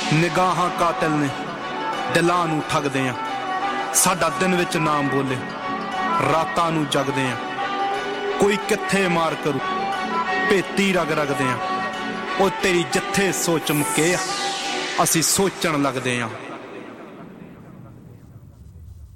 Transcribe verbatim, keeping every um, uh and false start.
ਨਿਗਾਹਾਂ ਕਾਤਿਲ ਨੇ ਦਿਲਾਂ ਨੂੰ ਠੱਗਦੇ ਆ। ਸਾਡਾ ਦਿਨ ਵਿੱਚ ਨਾਮ ਬੋਲੇ ਰਾਤਾਂ ਨੂੰ ਜਗਦੇ ਆ। ਕੋਈ ਕਿੱਥੇ ਮਾਰ ਕਰੂ ਭੇਤੀ ਰਗ ਰਗਦੇ ਆ। ਉਹ ਤੇਰੀ ਜਿੱਥੇ ਸੋਚ ਮੁੱਕੇ ਆ ਅਸੀਂ ਸੋਚਣ ਲੱਗਦੇ ਆ।